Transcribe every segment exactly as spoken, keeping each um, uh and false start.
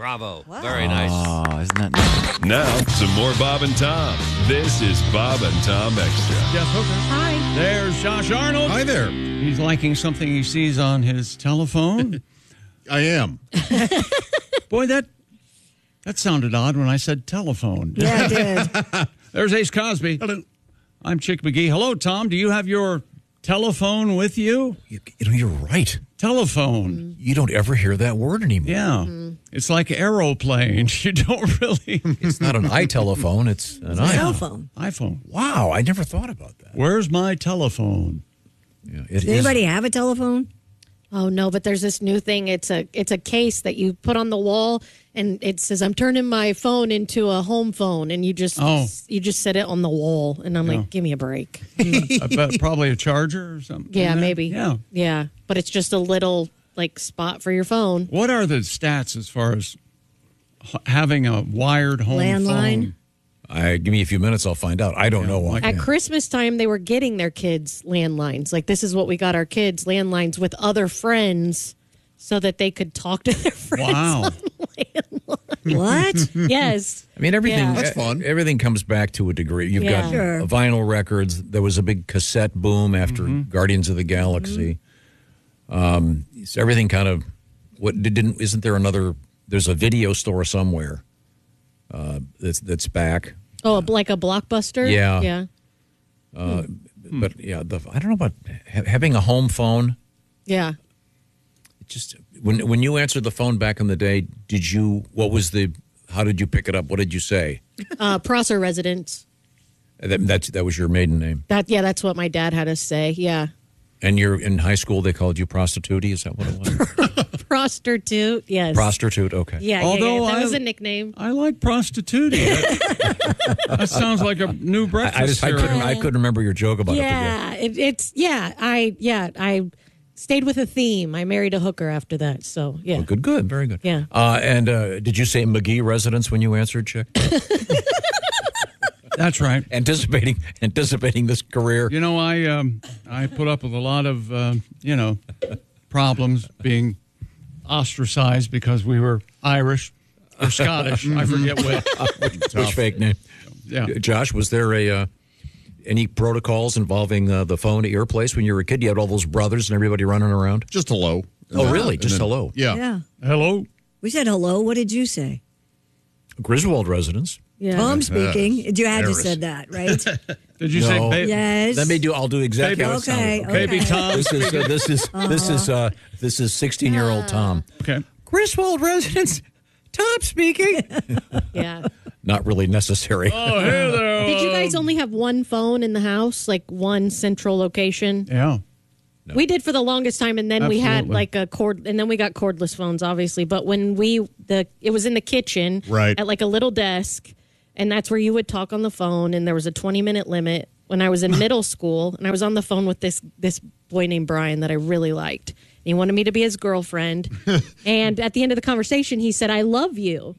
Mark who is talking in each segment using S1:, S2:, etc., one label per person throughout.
S1: Bravo. Wow. Very nice.
S2: Oh, isn't that nice?
S3: Now, some more Bob and Tom. This is Bob and Tom Extra.
S4: Jeff Hooker.
S5: Hi.
S4: There's Josh Arnold.
S6: Hi there.
S4: He's liking something he sees on his telephone.
S6: I am.
S4: Boy, that that sounded odd when I said telephone.
S5: Yeah, it did.
S4: There's Ace Cosby.
S6: Hello.
S4: I'm Chick McGee. Hello, Tom. Do you have your telephone with you?
S2: You, you know, you're right.
S4: Telephone.
S2: You don't ever hear that word anymore.
S4: Yeah. Mm-hmm. It's like aeroplane. You don't really.
S2: It's not an iTelephone. It's an
S5: A
S2: iPhone.
S5: cell phone.
S4: iPhone.
S2: Wow, I never thought about that.
S4: Where's my telephone?
S2: Yeah, it
S5: Does
S2: is-
S5: anybody have a telephone?
S7: Oh no, but there's this new thing. It's a it's a case that you put on the wall, and it says, "I'm turning my phone into a home phone," and you just
S4: Oh.
S7: you just set it on the wall, and I'm
S4: Yeah.
S7: like, "Give me a break."
S4: I bet probably a charger or something.
S7: Yeah,
S4: Isn't that-
S7: maybe.
S4: Yeah.
S7: yeah, but it's just a little like spot for your phone.
S4: What are the stats as far as h- having a wired home
S5: Landline?
S4: phone?
S2: I give me a few minutes, I'll find out. I don't know why.
S7: At Christmas time, they were getting their kids landlines. Like, this is what we got our kids, landlines with other friends so that they could talk to their friends.
S4: Wow.
S7: on landline.
S5: What?
S7: Yes.
S2: I mean, everything.
S7: Yeah.
S6: That's fun.
S2: Everything comes back to a degree. You've
S7: Yeah.
S2: got
S5: Sure.
S2: vinyl records. There was a big cassette boom after Guardians of the Galaxy. Um, so everything kind of what didn't. Isn't there another? There's a video store somewhere uh, that's that's back.
S7: Oh, like a Blockbuster?
S2: Yeah.
S7: Yeah.
S2: Uh, But yeah, the, I don't know about ha- having a home phone.
S7: Yeah.
S2: It just when when you answered the phone back in the day, did you? What was the? How did you pick it up? What did you say?
S7: Uh, Prosser residence.
S2: That that's, that was your maiden name.
S7: That Yeah, that's what my dad had us say. Yeah.
S2: And you're in high school. They called you prostitute. Is that what it was?
S7: Prostitute. Yes.
S2: Prostitute. Okay.
S7: Yeah, yeah,
S4: Although
S7: yeah. That
S4: I-
S7: was a nickname.
S4: I like prostituting. that, that sounds like a new breakfast
S2: I, I just I
S4: cereal.
S2: couldn't I couldn't remember your joke about it.
S7: Yeah, it, it's yeah. I yeah I stayed with a theme. I married a hooker after that. So yeah.
S2: Well, good, good, very good.
S7: Yeah.
S2: Uh, and uh, did you say McGee residence when you answered, Chick?
S4: That's right.
S2: anticipating anticipating this career.
S4: You know, I um, I put up with a lot of uh, you know problems being ostracized because we were Irish or Scottish. I forget which.
S2: Which fake name?
S4: Yeah.
S2: Josh, was there a uh, any protocols involving uh, the phone at your place when you were a kid? You had all those brothers and everybody running around.
S6: Just hello.
S2: Oh, really?
S6: And
S2: Just
S6: then-
S2: hello?
S6: Yeah.
S5: Yeah.
S4: Hello.
S5: We said hello. What did you say?
S2: Griswold residence.
S7: Yeah.
S5: Tom speaking. You had to
S6: Harris.
S5: said that, right?
S4: Did you
S2: No.
S4: say ba-
S5: Yes.
S2: Let me do. I'll do exactly how it
S5: Okay.
S2: sounded.
S4: baby
S5: okay.
S4: Tom?
S2: This is uh, this is this is uh, this is sixteen year old Tom.
S4: Okay.
S2: Griswold residence. Tom speaking.
S7: Yeah.
S2: Not really necessary.
S4: Oh, hey there.
S7: Did you guys only have one phone in the house, like one central location?
S4: Yeah.
S7: We did for the longest time, and then we had
S4: Absolutely.
S7: like a cord, and then we got cordless phones, obviously. But when we the it was in the kitchen,
S6: Right.
S7: at like a little desk, and that's where you would talk on the phone, and there was a twenty minute limit. When I was in middle school, and I was on the phone with this this boy named Brian that I really liked. And he wanted me to be his girlfriend, and at the end of the conversation, he said, "I love you,"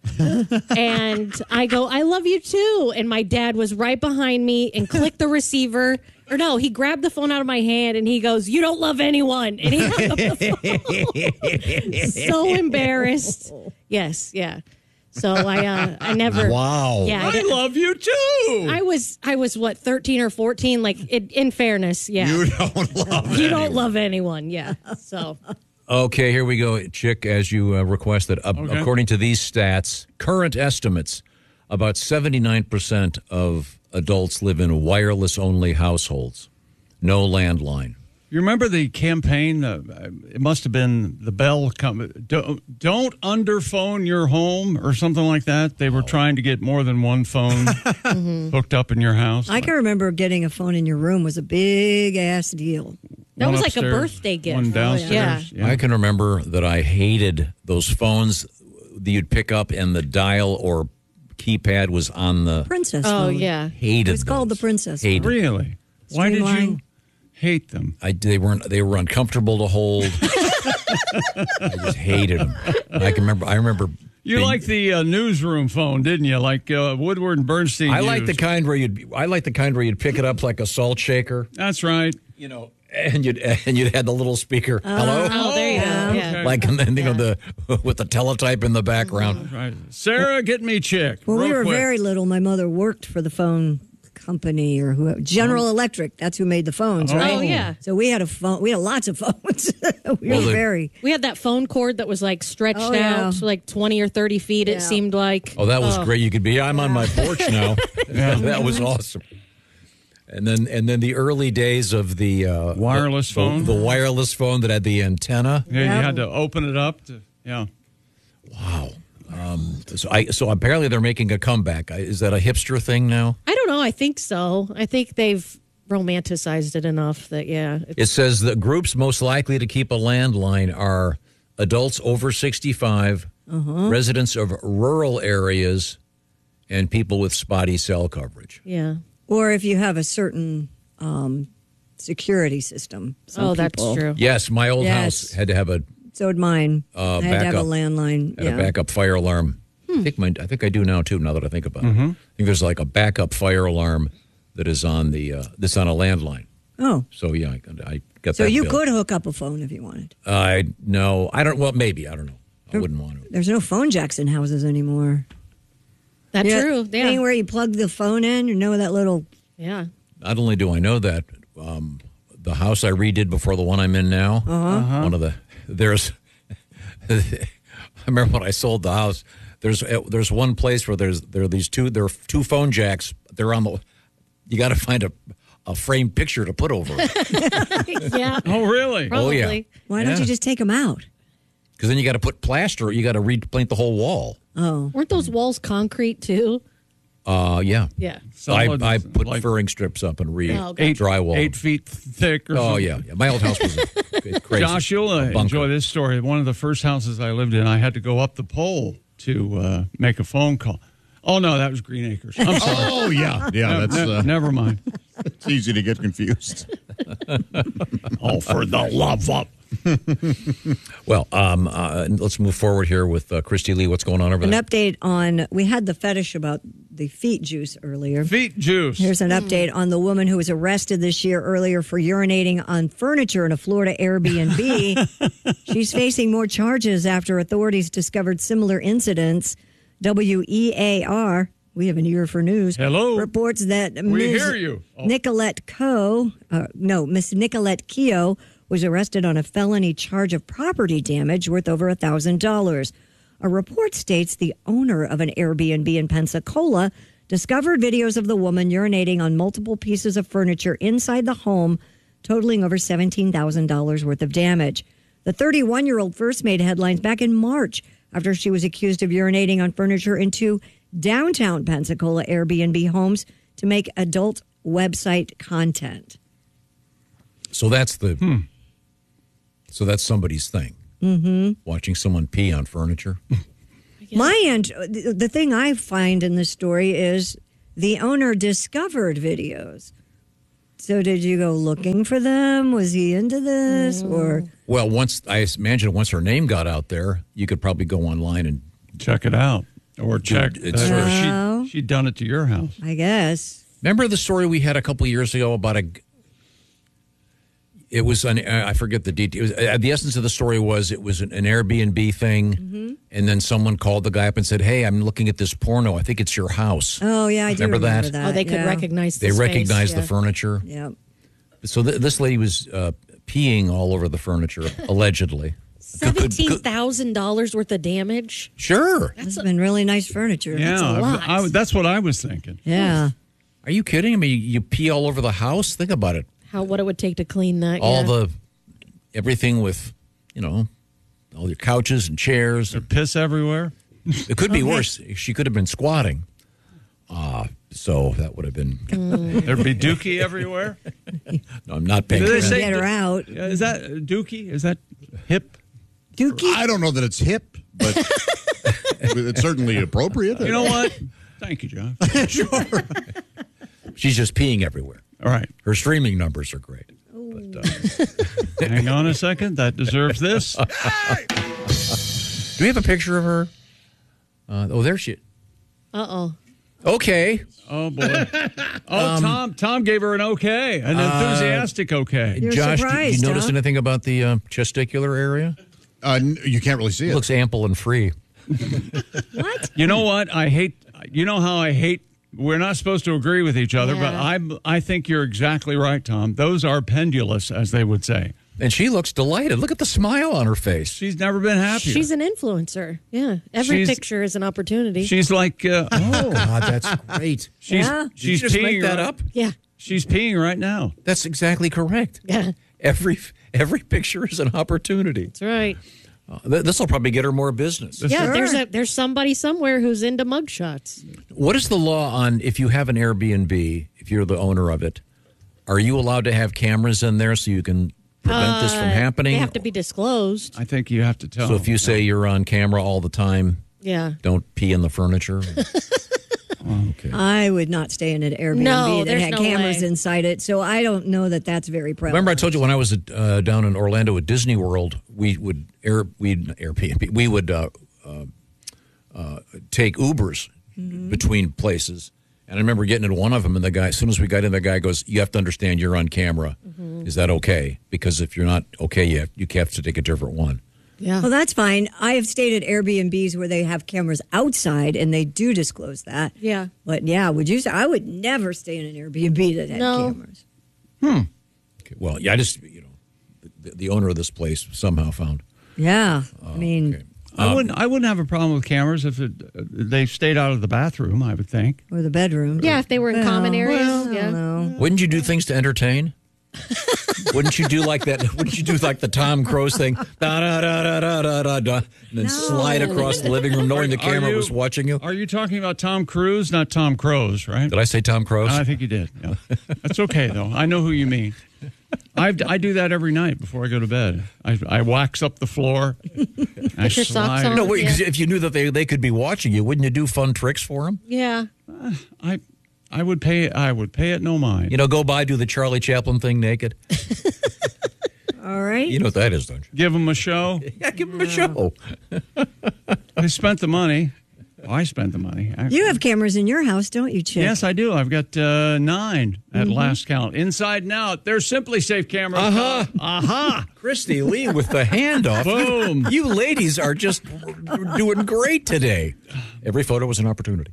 S7: and I go, "I love you too." And my dad was right behind me and clicked the receiver. Or no, he grabbed the phone out of my hand and he goes, "You don't love anyone." And he hung up the phone. So embarrassed. Yes, yeah. So I uh, I never
S2: Wow.
S7: Yeah. I,
S4: I
S7: didn't-
S4: love you too.
S7: I was I was what, thirteen or fourteen, like it, in fairness, yeah.
S6: You don't love
S7: You
S6: it.
S7: don't love anyone, yeah. So
S2: Okay, here we go, Chick, as you uh, requested. Uh,
S4: Okay.
S2: According to these stats, current estimates, about seventy-nine percent of adults live in wireless-only households. No landline.
S4: You remember the campaign? Uh, it must have been the Bell company. Don't, don't underphone your home or something like that. They were trying to get more than one phone hooked up in your house.
S5: I can remember getting a phone in your room was a big ass deal.
S7: that
S4: One
S7: was like a
S4: upstairs,
S7: birthday gift.
S4: One
S7: Oh,
S4: downstairs.
S7: yeah.
S2: I can remember that I hated those phones that you'd pick up and the dial or keypad was on the...
S5: Princess
S7: Oh,
S5: phone.
S7: yeah.
S2: Hated
S5: It's called
S2: those.
S5: the Princess
S2: Hated.
S4: Really? Why did you
S5: Streamline.
S4: hate them?
S2: I, they weren't. They were uncomfortable to hold. I just hated them. And I can remember. I remember.
S4: You
S2: being-
S4: liked the uh, newsroom phone, didn't you? Like uh, Woodward and Bernstein.
S2: I like the
S4: used.
S2: kind where you'd. I like the kind where you'd pick it up like a salt shaker.
S4: That's right.
S2: You know, and you'd and you'd had the little speaker. Hello.
S7: Oh, there you go.
S4: Oh,
S7: Yeah.
S4: okay. Right.
S2: like and then, you know, the with the teletype in the background.
S4: Right. Sarah, get me chick.
S5: When we
S4: real
S5: were
S4: quick.
S5: very little, my mother worked for the phone company or who General Electric. That's who made the phones,
S4: Oh.
S5: right?
S7: Oh, yeah.
S5: So we had a phone. We had lots of phones. we
S2: Well,
S5: were
S2: the-
S5: very.
S7: We had that phone cord that was like stretched
S5: Oh, yeah.
S7: out to like twenty or thirty feet,
S5: Yeah.
S7: it seemed like.
S2: Oh, that was great. You could be. I'm on my porch now. That was awesome. And then, and then the early days of the uh,
S4: Wireless
S2: the-
S4: phone?
S2: the, wireless phone that had the antenna.
S4: Yeah,
S5: Yeah.
S4: you had to open it up. To, yeah.
S2: Wow. Um, so, I, so apparently they're making a comeback. I- Is that a hipster thing now?
S7: I don't know. I think so. I think they've romanticized it enough that, yeah. It's,
S2: It says the groups most likely to keep a landline are adults over sixty-five, residents of rural areas, and people with spotty cell coverage.
S7: yeah.
S5: Or if you have a certain um, security system. Some
S7: Oh, that's
S5: people-
S7: true.
S2: Yes, my old
S5: Yes.
S2: house had to have a
S5: So did mine.
S2: Uh,
S5: I had to have a
S2: backup.
S5: landline.
S2: had
S5: Yeah.
S2: a backup fire alarm. I think my I think I do now too. Now that I think about it, I think there's like a backup fire alarm that is on the uh, that's on a landline.
S5: Oh,
S2: So yeah, I, I got
S5: so
S2: that.
S5: you
S2: bill.
S5: could hook up a phone if you wanted.
S2: I no, I don't. Well, maybe I don't know. I wouldn't want to.
S5: There's no phone jacks in houses anymore.
S7: That's
S5: Yeah,
S7: true.
S5: Thing
S7: Yeah.
S5: where you plug the phone in, you know that little.
S7: Yeah.
S2: Not only do I know that, um, the house I redid before the one I'm in now, one of the there's. I remember when I sold the house. There's uh, there's one place where there's there are these two there are two phone jacks. They're on the. You got to find a a framed picture to put over it
S7: Yeah.
S4: Oh, really?
S7: Probably.
S2: Oh, yeah.
S5: Why don't
S2: Yeah.
S5: you just take them out?
S2: because then you got to put plaster. You got to repaint the whole wall.
S5: Oh,
S7: Weren't those walls concrete too?
S2: Uh, yeah.
S7: Yeah.
S2: I,
S4: Solid,
S2: I put
S4: like
S2: furring strips up and re
S7: Oh, okay.
S4: eight
S2: drywall.
S4: eight feet thick. Or
S2: Oh
S4: something.
S2: yeah, yeah. My old house was a- crazy.
S4: Josh, you'll uh,
S2: A bunker.
S4: enjoy this story. One of the first houses I lived in, I had to go up the pole to uh, make a phone call. Oh no, that was Green Acres. I'm sorry.
S6: Oh, yeah. Yeah, that's
S4: Ne-
S6: uh,
S4: never mind.
S6: it's easy to get confused.
S4: Oh, for the love of.
S2: Well, um, uh, let's move forward here with uh, Christy Lee. What's going on over
S5: an
S2: there?
S5: update on. We had the fetish about the feet juice earlier.
S4: Feet juice.
S5: Here's an update on the woman who was arrested this year earlier for urinating on furniture in a Florida Airbnb. She's facing more charges after authorities discovered similar incidents. W E A R, we have an ear for news,
S4: Hello.
S5: reports that
S4: We
S5: Miz
S4: hear you. Oh.
S5: Nicolette Coe, uh, no, Miss Nicolette Keogh was arrested on a felony charge of property damage worth over one thousand dollars. A report states the owner of an Airbnb in Pensacola discovered videos of the woman urinating on multiple pieces of furniture inside the home, totaling over seventeen thousand dollars worth of damage. The thirty-one-year-old first made headlines back in March after she was accused of urinating on furniture in two downtown Pensacola Airbnb homes to make adult website content.
S2: So that's the. So that's somebody's thing. Mm-hmm. Watching someone pee on furniture.
S5: My ent- the the thing I find in this story is the owner discovered videos. So did you go looking for them? Was he into this or
S2: Well, once I imagine once her name got out there, you could probably go online and
S4: Check it out. Or check.
S2: it's
S4: uh,
S2: sort of-
S5: Well.
S4: she, she'd done it to your house.
S5: I guess.
S2: remember the story we had a couple of years ago about a. It was an I forget the details. Uh, the essence of the story was it was an, an Airbnb thing, and then someone called the guy up and said, "Hey, I'm looking at this porno. I think it's your house."
S5: Oh yeah, I do
S2: Remember
S5: remember,
S2: that?
S5: that.
S7: Oh, they could
S5: yeah.
S7: recognize the
S2: They
S7: space,
S2: recognized
S7: yeah.
S2: the furniture.
S5: Yeah.
S2: So th- this lady was uh, peeing all over the furniture, allegedly.
S7: seventeen thousand dollars worth of damage?
S2: Sure.
S5: It's been really nice furniture.
S4: Yeah,
S7: That's a
S4: I-
S7: lot.
S4: I- that's what I was thinking.
S5: Yeah.
S2: Are you kidding? I mean, you pee all over the house? Think about it.
S7: How what it would take to clean that.
S2: All
S7: yeah.
S2: the, everything with, you know, all your couches and chairs.
S4: There piss everywhere.
S2: It could be worse. She could have been squatting. Uh, so that would have been.
S4: There'd be dookie everywhere.
S2: No, I'm not paying
S4: Do they
S2: attention.
S4: say-
S5: Get her out.
S4: Yeah, is that uh, dookie? Is that hip?
S5: Dookie.
S6: I don't know that it's hip, but it's certainly appropriate.
S4: You know what? Thank you, John.
S2: She's just peeing everywhere.
S4: All right.
S2: Her streaming numbers are great. But, uh,
S4: Hang on a second. That deserves this.
S2: do we have a picture of her? Uh, oh, there she.
S7: Uh-oh.
S2: Okay.
S4: Oh, boy. Oh, Tom Tom gave her an okay, an enthusiastic okay.
S5: You're
S2: Josh, do- do you
S5: surprised,
S2: notice
S5: huh?
S2: anything about the uh, testicular area?
S6: Uh, n- you can't really see
S2: It
S6: it.
S2: looks ample and free.
S5: What?
S4: You know what? I hate. You know how I hate. We're not supposed to agree with each other, but
S7: Yeah.
S4: I I think you're exactly right, Tom. Those are pendulous, as they would say.
S2: And she looks delighted. Look at the smile on her face.
S4: She's never been happier.
S7: She's an influencer. Yeah. Every
S4: She's-
S7: picture is an opportunity.
S4: She's like, uh,
S2: Oh, God, that's great.
S4: she's
S5: Yeah.
S2: Did
S4: she's
S2: you just
S4: peeing
S2: make that
S4: right-
S2: up?
S7: yeah.
S4: She's peeing right now.
S2: That's exactly correct.
S7: Yeah.
S2: Every every picture is an opportunity.
S7: That's right.
S2: Uh, th- this will probably get her more business.
S7: Yeah,
S5: Sure.
S7: there's a there's somebody somewhere who's into mugshots.
S2: What is the law on if you have an Airbnb, if you're the owner of it, are you allowed to have cameras in there so you can prevent this from happening?
S7: They have to be disclosed.
S4: I think you have to tell.
S2: So if you say you're on camera all the time,
S7: Yeah.
S2: don't pee in the furniture. Okay.
S5: I would not stay in an Airbnb
S7: No,
S5: that
S7: there's
S5: had
S7: no
S5: cameras
S7: way.
S5: inside it, so I don't know that that's very prevalent.
S2: Remember, I told you when I was uh, down in Orlando at Disney World, we would air we'd Airbnb we would uh, uh, uh, take Ubers between places, and I remember getting in one of them, and the guy, as soon as we got in, the guy goes, "You have to understand, you're on camera. Is that okay? Because if you're not okay, you have, you have to take a different one."
S7: Yeah.
S5: Well, that's fine. I have stayed at Airbnbs where they have cameras outside, and they do disclose that.
S7: Yeah.
S5: But yeah, would you say I would never stay in an Airbnb that had
S7: No.
S5: cameras?
S2: Okay, well, yeah, I just you know, the, the owner of this place somehow found.
S5: Yeah, I mean,
S2: Okay.
S4: I wouldn't. I wouldn't have a problem with cameras if it, uh, they stayed out of the bathroom. I would think.
S5: or the bedroom.
S7: Yeah, if they were in
S5: Well,
S7: common areas.
S5: well, I
S7: yeah.
S5: don't know.
S2: Wouldn't you do things to entertain? Wouldn't you do like that? Wouldn't you do like the Tom Cruise thing? Da, da, da, da, da, da, da, da, and then
S5: No.
S2: slide across the living room knowing the
S4: Are
S2: camera
S4: you-
S2: was watching you?
S4: Are you talking about Tom Cruise, not Tom Cruise, right?
S2: Did I say Tom Cruise?
S4: I think you did. Yeah. That's okay, though. I know who you mean. I I do that every night before I go to bed. I, I wax up the floor. I
S7: Put your socks
S4: slide.
S7: on.
S2: no, wait, 'cause
S7: Yeah.
S2: if you knew that they, they could be watching you, wouldn't you do fun tricks for them?
S7: Yeah.
S4: I I would pay. I would pay it no mind.
S2: You know, go by, do the Charlie Chaplin thing naked.
S5: All right.
S2: You know what that is, don't you?
S4: Give them a show.
S2: Yeah, give them a show.
S4: They spent the money. Oh, I spent the money. actually.
S5: You have cameras in your house, don't you, Chip?
S4: Yes, I do. I've got uh, nine at
S5: Mm-hmm.
S4: last count, inside and out. They're Simply Safe cameras.
S2: Uh-huh.
S4: Aha!
S2: Christy Lee with the handoff.
S4: Boom.
S2: You ladies are just doing great today. Every photo was an opportunity.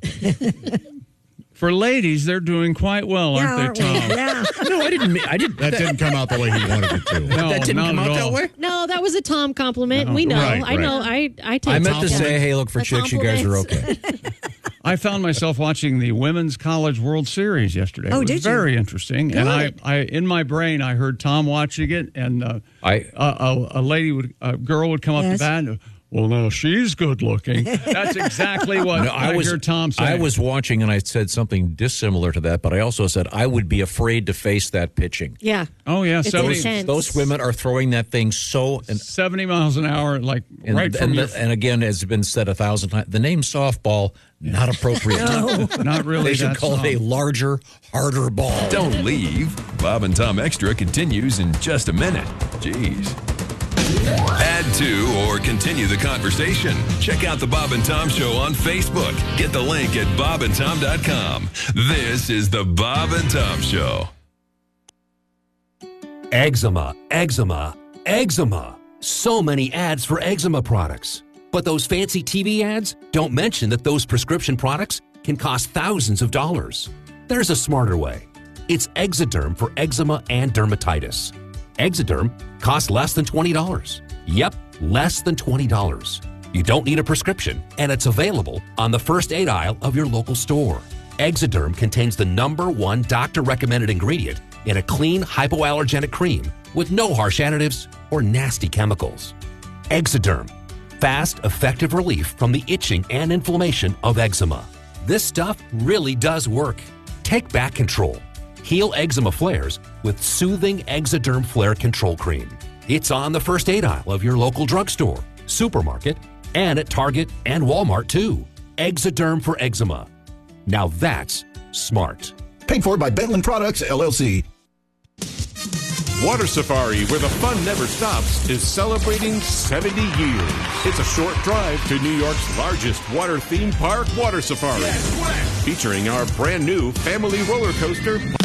S4: For ladies, they're doing quite well,
S5: Yeah,
S4: aren't
S5: aren't
S4: they,
S5: we?
S4: Tom?
S5: Yeah.
S2: No, I didn't. mean- I didn't.
S6: That didn't come out the way he wanted it to.
S4: No,
S2: that didn't
S4: not
S2: come
S4: at
S2: out
S4: all.
S2: that way.
S7: No, that was a Tom compliment.
S4: No.
S7: We know.
S6: Right,
S7: I know. I I take
S2: I meant to
S7: compliments.
S2: say, hey, look, for
S7: The
S2: chicks, you guys are
S7: compliments.
S2: okay.
S4: I found myself watching the Women's College World Series yesterday.
S5: Oh,
S4: it was
S5: did you?
S4: very interesting. And I,
S5: Good.
S4: I, in my brain, I heard Tom watching it, and uh,
S2: I-
S4: uh, a, a lady would, a girl would come up
S5: Yes.
S4: to bat. And, well, no, she's good looking. That's exactly what
S2: No,
S4: I,
S2: I was
S4: heard Tom say.
S2: I was watching and I said something dissimilar to that, but I also said I would be afraid to face that pitching.
S7: Yeah.
S4: Oh yeah,
S7: It's
S4: seventy,
S7: intense.
S2: Those women are throwing that thing so and
S4: seventy miles an hour, like
S2: and,
S4: right from
S2: and,
S4: your.
S2: and again, as has been said a thousand times, the name softball not appropriate.
S4: Not really.
S2: They should
S4: that
S2: call it a
S4: song.
S2: larger, harder ball.
S3: Don't leave. Bob and Tom Extra continues in just a minute. Jeez. Add to or continue the conversation. Check out the Bob and Tom Show on Facebook. Get the link at bob and tom dot com. This is the Bob and Tom Show.
S1: Eczema, eczema, eczema. So many ads for eczema products. But those fancy T V ads don't mention that those prescription products can cost thousands of dollars. There's a smarter way. It's Exoderm for eczema and dermatitis. Exoderm costs less than twenty dollars. Yep, less than twenty dollars. You don't need a prescription, and it's available on the first aid aisle of your local store. Exoderm contains the number one doctor-recommended ingredient in a clean, hypoallergenic cream with no harsh additives or nasty chemicals. Exoderm. Fast, effective relief from the itching and inflammation of eczema. This stuff really does work. Take back control. Heal eczema flares with soothing Exoderm Flare Control Cream. It's on the first aid aisle of your local drugstore, supermarket, and at Target and Walmart too. Exoderm for eczema. Now that's smart.
S8: Paid for by Bentland Products, L L C.
S9: Water Safari, where the fun never stops, is celebrating seventy years. It's a short drive to New York's largest water theme park, Water Safari, featuring our brand new family roller coaster.